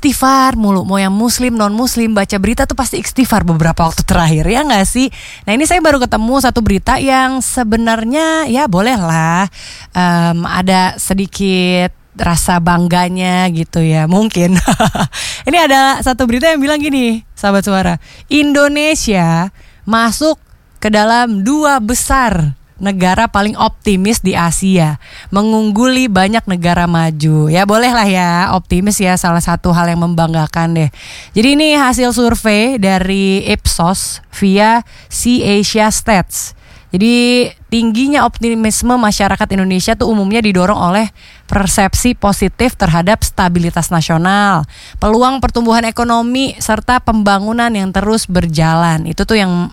istighfar mulu. Mau yang muslim, non muslim, baca berita tuh pasti istighfar beberapa waktu terakhir, ya gak sih? Nah ini saya baru ketemu satu berita yang sebenarnya ya boleh lah ada sedikit rasa bangganya gitu ya, mungkin. Ini ada satu berita yang bilang gini, sahabat suara, Indonesia masuk ke dalam 2 besar negara paling optimis di Asia, mengungguli banyak negara maju. Ya boleh lah ya, optimis ya, salah satu hal yang membanggakan deh. Jadi ini hasil survei dari Ipsos via C-Asia Stats. Jadi tingginya optimisme masyarakat Indonesia tuh umumnya didorong oleh persepsi positif terhadap stabilitas nasional, peluang pertumbuhan ekonomi, serta pembangunan yang terus berjalan. Itu tuh yang